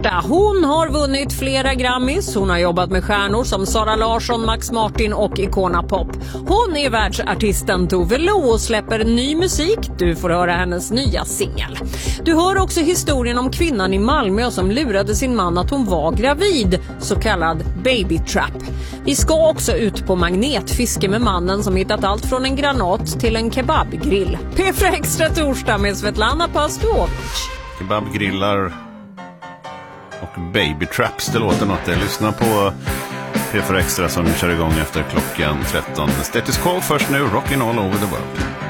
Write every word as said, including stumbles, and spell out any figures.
första. Hon har vunnit flera Grammys. Hon har jobbat med stjärnor som Sara Larsson, Max Martin och Icona Pop. Hon är världsartisten Tove Lo och släpper ny musik. Du får höra hennes nya singel. Du hör också historien om kvinnan i Malmö som lurade sin man att hon var gravid, så kallad baby trap. Vi ska också ut på magnetfiske med mannen som hittat allt från en granat till en kebabgrill. P fyra Extra torsdag med Svetlana Pastovic. Kebabgrillar och baby traps, det låter något. Jag lyssnar på P fyra Extra som kör igång efter klockan tretton. Status Quo först nu, rockin' all over the world.